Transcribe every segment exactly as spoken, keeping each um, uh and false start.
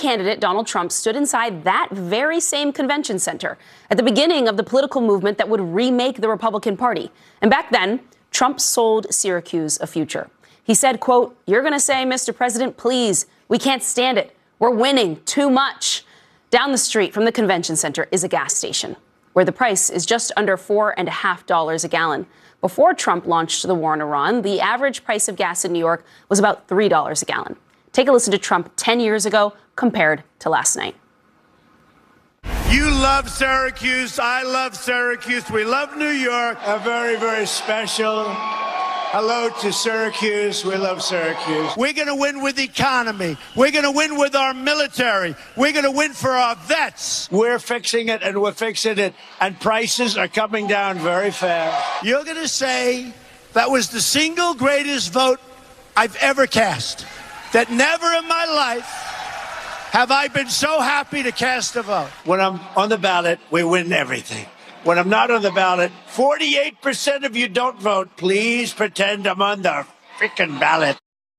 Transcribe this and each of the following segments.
candidate, Donald Trump, stood inside that very same convention center at the beginning of the political movement that would remake the Republican Party. And back then, Trump sold Syracuse a future. He said, quote, "You're going to say, Mister President, please, we can't stand it. We're winning too much." Down the street from the convention center is a gas station where the price is just under four and a half dollars a gallon. Before Trump launched the war on Iran, the average price of gas in New York was about three dollars a gallon. Take a listen to Trump ten years ago compared to last night. You love Syracuse. I love Syracuse. We love New York. A very, very special hello to Syracuse. We love Syracuse. We're going to win with the economy. We're going to win with our military. We're going to win for our vets. We're fixing it, and we're fixing it. And prices are coming down very fast. You're going to say that was the single greatest vote I've ever cast. That never in my life have I been so happy to cast a vote. When I'm on the ballot, we win everything. When I'm not on the ballot, forty-eight percent of you don't vote. Please pretend I'm on the freaking ballot.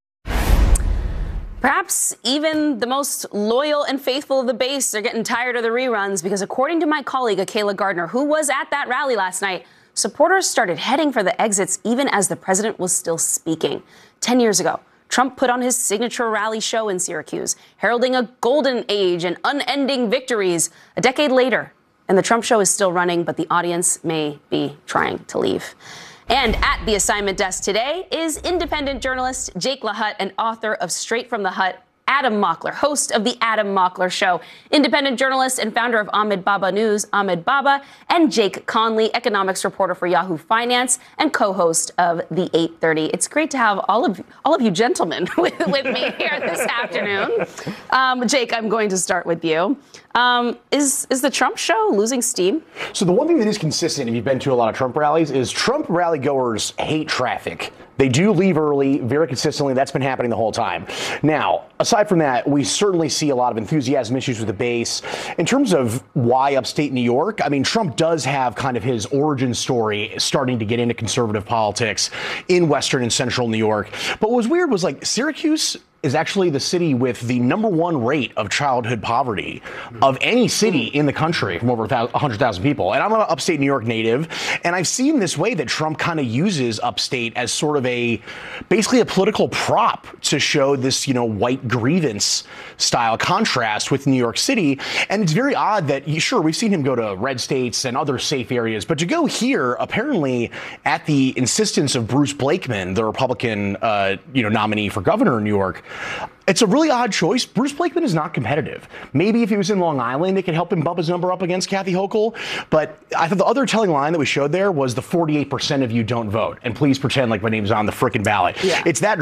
Perhaps even the most loyal and faithful of the base are getting tired of the reruns because according to my colleague, Akayla Gardner, who was at that rally last night, supporters started heading for the exits even as the president was still speaking. Ten years ago, Trump put on his signature rally show in Syracuse, heralding a golden age and unending victories. A decade later, and the Trump show is still running, but the audience may be trying to leave. And at the assignment desk today is independent journalist Jake LaHutte and author of Straight from the Hut, Adam Mockler, host of The Adam Mockler Show, independent journalist and founder of Ahmed Baba News, Ahmed Baba, and Jake Conley, economics reporter for Yahoo Finance and co-host of The eight thirty. It's great to have all of all of you gentlemen with, with me here this afternoon. Um, Jake, I'm going to start with you. Um, is is the Trump show losing steam? So the one thing that is consistent, if you've been to a lot of Trump rallies, is Trump rally goers hate traffic. They do leave early very consistently. That's been happening the whole time. Now, aside from that, we certainly see a lot of enthusiasm issues with the base. In terms of why upstate New York, I mean, Trump does have kind of his origin story starting to get into conservative politics in Western and Central New York. But what was weird was like Syracuse is actually the city with the number one rate of childhood poverty of any city in the country from over one hundred thousand people. And I'm an upstate New York native, and I've seen this way that Trump kind of uses upstate as sort of a, basically a political prop to show this, you know, white grievance style contrast with New York City. And it's very odd that, sure, we've seen him go to red states and other safe areas, but to go here, apparently at the insistence of Bruce Blakeman, the Republican, uh, you know, nominee for governor in New York, it's a really odd choice. Bruce Blakeman is not competitive. Maybe if he was in Long Island, it could help him bump his number up against Kathy Hochul. But I thought the other telling line that we showed there was the forty-eight percent of you don't vote. And please pretend like my name's on the frickin' ballot. Yeah. It's that